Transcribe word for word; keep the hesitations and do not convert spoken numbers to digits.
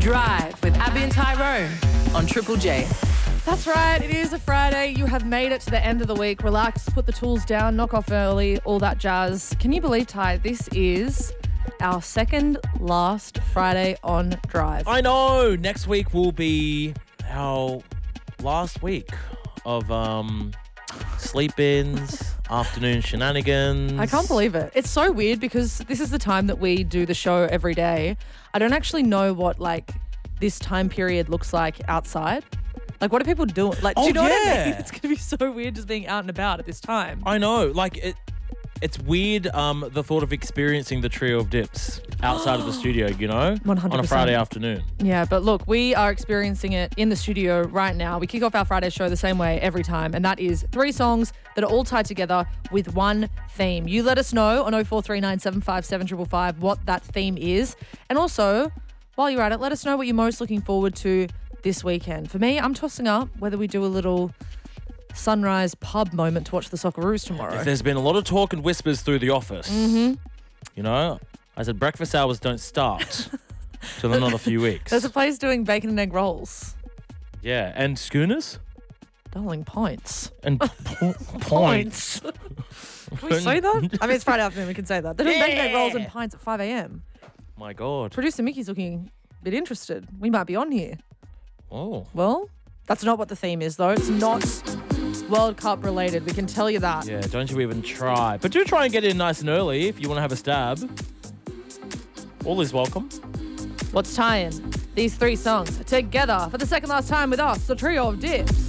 Drive with Abby and Tyrone on Triple J. That's right, it is a Friday. You have made it to the end of the week. Relax, put the tools down, knock off early, all that jazz. Can you believe, Ty, this is our second last Friday on Drive. I know. Next week will be our last week of um, sleep-ins, afternoon shenanigans. I can't believe it. It's so weird because this is the time that we do the show every day. I don't actually know what, like, this time period looks like outside. Like, what are people doing? Like, do Oh, you know what I yeah. mean? It's going to be so weird just being out and about at this time. I know. Like, it, it's weird, um, the thought of experiencing the trio of dips outside of the studio, you know? one hundred percent. On a Friday afternoon. Yeah, but look, we are experiencing it in the studio right now. We kick off our Friday show the same way every time, and that is three songs that are all tied together with one theme. You let us know on oh four three nine seven five seven five five what that theme is. And also, while you're at it, let us know what you're most looking forward to this weekend. For me, I'm tossing up whether we do a little sunrise pub moment to watch the Socceroos tomorrow. If there's been a lot of talk and whispers through the office, Mm-hmm. you know, I said breakfast hours don't start till another few weeks. There's a place doing bacon and egg rolls. Yeah, and schooners? Darling, pints. And po- points. Can we say that? I mean, it's Friday afternoon. We can say that. They're doing bacon and egg rolls and Yeah. pints at five a.m. My God. Producer Mickey's looking a bit interested. We might be on here. Oh. Well, that's not what the theme is, though. It's not World Cup related. We can tell you that. Yeah, don't you even try. But do try and get in nice and early if you want to have a stab. All is welcome. What's tying these three songs together for the second last time with us, the trio of dips?